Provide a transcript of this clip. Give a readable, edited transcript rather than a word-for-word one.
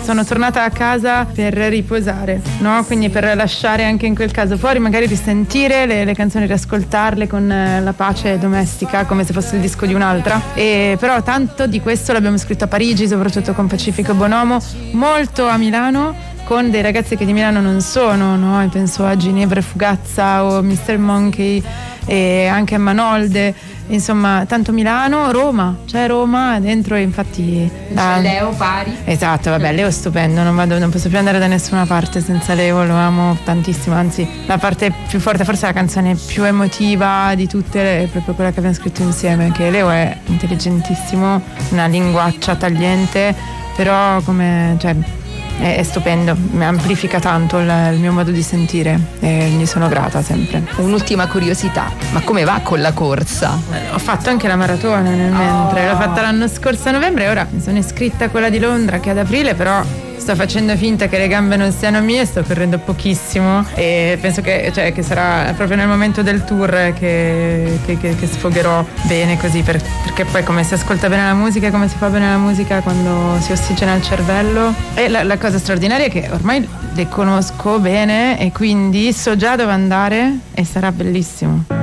sono tornata a casa per riposare, no? Quindi per lasciare anche in quel caso fuori, magari risentire le canzoni, riascoltarle con la pace domestica, come se fosse il disco di un'altra. E però tanto di questo l'abbiamo scritto a Parigi, soprattutto con Pacifico Bonomo, molto a Milano, con dei ragazzi che di Milano non sono, no? Penso a Ginevra Fugazza o Mr. Monkey e anche a Manolde, insomma tanto Milano, Roma dentro, e infatti Leo Pari. Esatto, vabbè, Leo è stupendo, non posso più andare da nessuna parte senza Leo, lo amo tantissimo, anzi la parte più forte, forse la canzone più emotiva di tutte è proprio quella che abbiamo scritto insieme, che Leo è intelligentissimo, una linguaccia tagliente, però come, cioè, è stupendo, mi amplifica tanto il mio modo di sentire e gli sono grata sempre. Un'ultima curiosità, ma come va con la corsa? Ho fatto anche la maratona nel mentre, l'ho fatta l'anno scorso a novembre e ora mi sono iscritta a quella di Londra che è ad aprile, però sto facendo finta che le gambe non siano mie, sto correndo pochissimo e penso che sarà proprio nel momento del tour che sfogherò bene così, perché poi come si ascolta bene la musica, come si fa bene la musica quando si ossigena il cervello. E la cosa straordinaria è che ormai le conosco bene e quindi so già dove andare e sarà bellissimo.